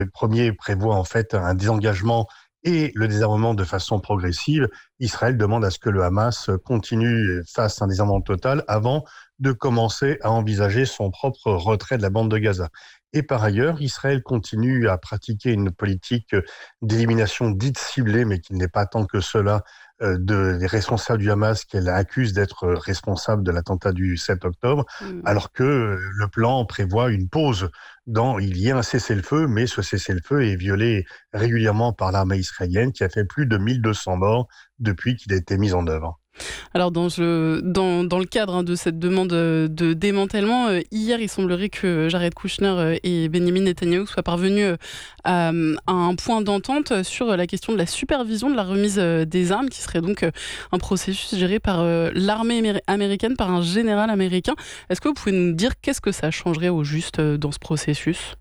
Le premier prévoit en fait un désengagement et le désarmement de façon progressive. Israël demande à ce que le Hamas continue, fasse un désarmement total avant de commencer à envisager son propre retrait de la bande de Gaza. Et par ailleurs, Israël continue à pratiquer une politique d'élimination dite ciblée, mais qui n'est pas tant que cela, des responsables du Hamas qu'elle accuse d'être responsables de l'attentat du 7 octobre, Mmh. alors que le plan prévoit une pause il y a un cessez-le-feu, mais ce cessez-le-feu est violé régulièrement par l'armée israélienne qui a fait plus de 1200 morts depuis qu'il a été mis en œuvre. Alors dans le cadre, de cette demande, de démantèlement, hier, il semblerait que Jared Kushner, et Benjamin Netanyahou soient parvenus, à un point d'entente sur la question de la supervision de la remise, des armes, qui serait donc, un processus géré par, l'armée américaine, par un général américain. Est-ce que vous pouvez nous dire qu'est-ce que ça changerait au juste, dans ce processus?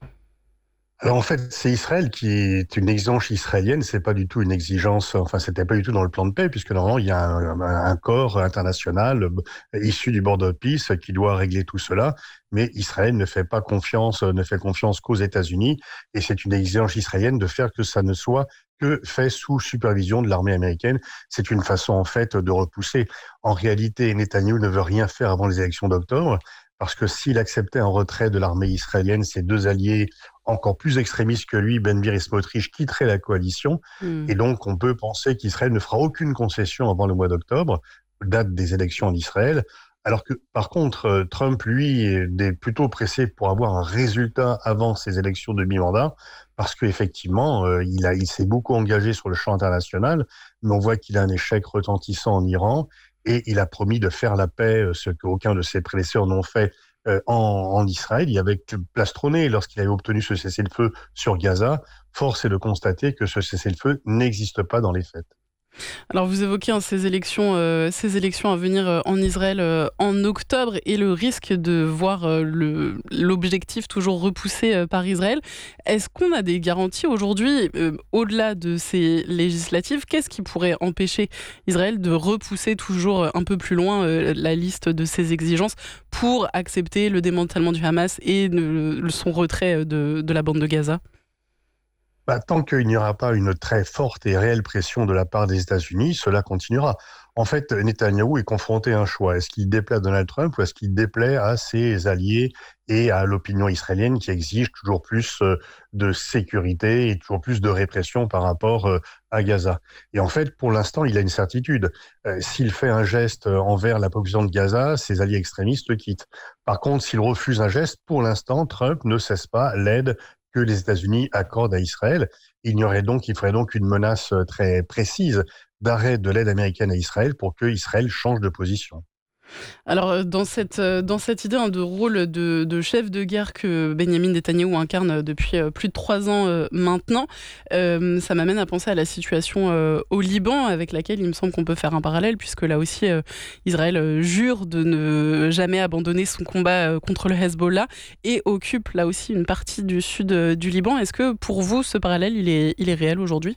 Alors en fait, c'est Israël qui est une exigence israélienne, c'est pas du tout une exigence, enfin c'était pas du tout dans le plan de paix, puisque normalement il y a un corps international issu du Board of Peace qui doit régler tout cela, mais Israël ne fait pas confiance, ne fait confiance qu'aux États-Unis, et c'est une exigence israélienne de faire que ça ne soit que fait sous supervision de l'armée américaine. C'est une façon en fait de repousser. En réalité, Netanyahou ne veut rien faire avant les élections d'octobre, parce que s'il acceptait un retrait de l'armée israélienne, ses deux alliés encore plus extrémistes que lui, Ben Gvir et Smotrich, quitteraient la coalition. Mmh. Et donc, on peut penser qu'Israël ne fera aucune concession avant le mois d'octobre, date des élections en Israël. Alors que, par contre, Trump, lui, est plutôt pressé pour avoir un résultat avant ces élections de mi-mandat, parce qu'effectivement, il s'est beaucoup engagé sur le champ international, mais on voit qu'il a un échec retentissant en Iran, et il a promis de faire la paix, ce qu'aucun de ses prédécesseurs n'ont fait en Israël. Il y avait plastronné lorsqu'il avait obtenu ce cessez-le-feu sur Gaza. Force est de constater que ce cessez-le-feu n'existe pas dans les faits. Alors vous évoquez, ces élections à venir, en Israël, en octobre, et le risque de voir, l'objectif toujours repoussé, par Israël. Est-ce qu'on a des garanties aujourd'hui, au-delà de ces législatives, qu'est-ce qui pourrait empêcher Israël de repousser toujours, un peu plus loin, la liste de ses exigences pour accepter le démantèlement du Hamas et son retrait, de la bande de Gaza? Bah, tant qu'il n'y aura pas une très forte et réelle pression de la part des États-Unis, cela continuera. En fait, Netanyahou est confronté à un choix. Est-ce qu'il déplaît à Donald Trump ou est-ce qu'il déplaît à ses alliés et à l'opinion israélienne qui exige toujours plus de sécurité et toujours plus de répression par rapport à Gaza? Et en fait, pour l'instant, il a une certitude. S'il fait un geste envers la population de Gaza, ses alliés extrémistes le quittent. Par contre, s'il refuse un geste, pour l'instant, Trump ne cesse pas l'aide que les États-Unis accordent à Israël. Il faudrait donc une menace très précise d'arrêt de l'aide américaine à Israël pour que Israël change de position. Alors, dans cette idée, de rôle de chef de guerre que Benyamin Netanyahou incarne, depuis, plus de 3 ans, maintenant, ça m'amène à penser à la situation, au Liban, avec laquelle il me semble qu'on peut faire un parallèle, puisque là aussi, Israël, jure de ne jamais abandonner son combat, contre le Hezbollah, et occupe là aussi une partie du sud, du Liban. Est-ce que pour vous, ce parallèle, il est réel aujourd'hui?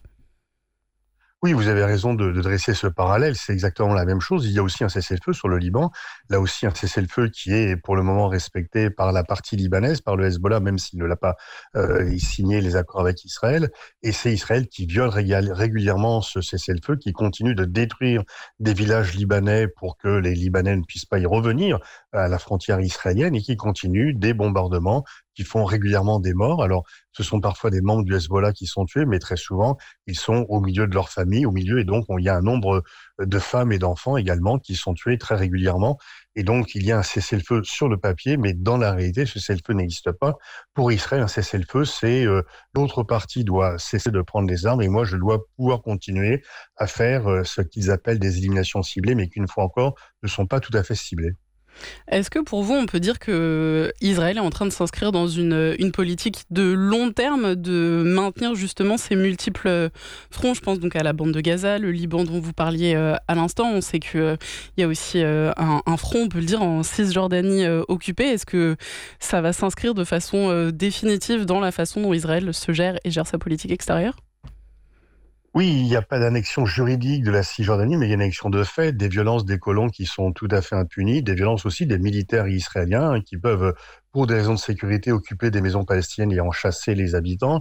Oui, vous avez raison de dresser ce parallèle. C'est exactement la même chose. Il y a aussi un cessez-le-feu sur le Liban. Là aussi, un cessez-le-feu qui est pour le moment respecté par la partie libanaise, par le Hezbollah, même s'il ne l'a pas signé les accords avec Israël. Et c'est Israël qui viole régulièrement ce cessez-le-feu, qui continue de détruire des villages libanais pour que les Libanais ne puissent pas y revenir à la frontière israélienne, et qui continue des bombardements qui font régulièrement des morts. Alors, ce sont parfois des membres du Hezbollah qui sont tués, mais très souvent, ils sont au milieu de leur famille, au milieu, et donc il y a un nombre de femmes et d'enfants également qui sont tués très régulièrement. Et donc, il y a un cessez-le-feu sur le papier, mais dans la réalité, ce cessez-le-feu n'existe pas. Pour Israël, un cessez-le-feu, c'est l'autre partie doit cesser de prendre les armes, et moi, je dois pouvoir continuer à faire ce qu'ils appellent des éliminations ciblées, mais qui, une fois encore, ne sont pas tout à fait ciblées. Est-ce que pour vous, on peut dire que Israël est en train de s'inscrire dans une politique de long terme, de maintenir justement ces multiples fronts? Je pense donc à la bande de Gaza, le Liban dont vous parliez, à l'instant. On sait qu'il y a aussi, un front, on peut le dire, en Cisjordanie, occupée. Est-ce que ça va s'inscrire de façon, définitive dans la façon dont Israël se gère et gère sa politique extérieure? Oui, il n'y a pas d'annexion juridique de la Cisjordanie, mais il y a une annexion de fait, des violences des colons qui sont tout à fait impunies, des violences aussi des militaires israéliens qui peuvent, pour des raisons de sécurité, occuper des maisons palestiniennes et en chasser les habitants.